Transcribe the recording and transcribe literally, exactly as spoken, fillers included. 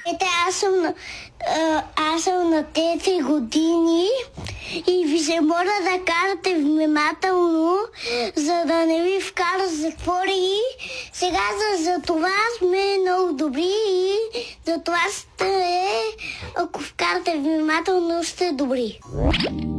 Ете, аз съм, на- а, аз съм на четири години и ви се моля да карате внимателно, за да не ви вкара в затвори. Сега за, за това сме много добри и за това сте, ако вкарате внимателно, сте добри.